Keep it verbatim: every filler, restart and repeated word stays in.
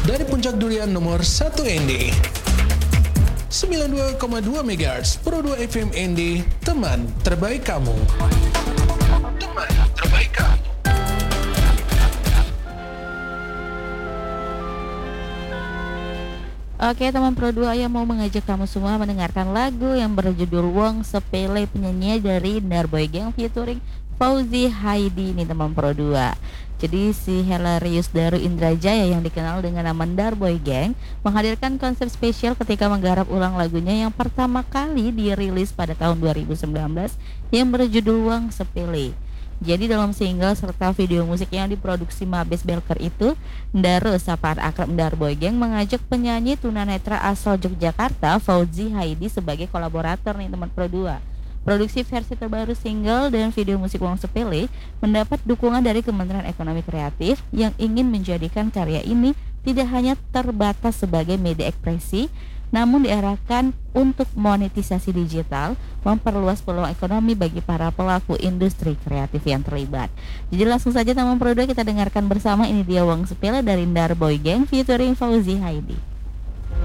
Dari Puncak Durian nomor satu N D sembilan puluh dua koma dua megahertz Pro dua F M N D, teman terbaik kamu. Teman terbaik kamu. Oke teman Pro dua, yang mau mengajak kamu semua mendengarkan lagu yang berjudul Wong Sepele, penyanyi dari Indar Boy Gang featuring Fauzi Haidi nih teman Pro dua. Jadi si Hilarius Daru Indrajaya yang dikenal dengan nama Indar Boy Gang menghadirkan konsep spesial ketika menggarap ulang lagunya yang pertama kali dirilis pada tahun dua ribu sembilan belas yang berjudul Wong Sepele. Jadi dalam single serta video musik yang diproduksi Mabes Belker itu, Ndaro sapaan akrab Indar Boy Gang mengajak penyanyi tunanetra asal Yogyakarta Fauzi Haidi sebagai kolaborator nih teman Pro dua. Produksi versi terbaru single dan video musik Wong Sepele mendapat dukungan dari Kementerian Ekonomi Kreatif yang ingin menjadikan karya ini tidak hanya terbatas sebagai media ekspresi, namun diarahkan untuk monetisasi digital, memperluas peluang ekonomi bagi para pelaku industri kreatif yang terlibat. Jadi langsung saja teman Pro dua, kita dengarkan bersama, ini dia Wong Sepele dari Indar Boy Gang featuring Fauzi Haidi.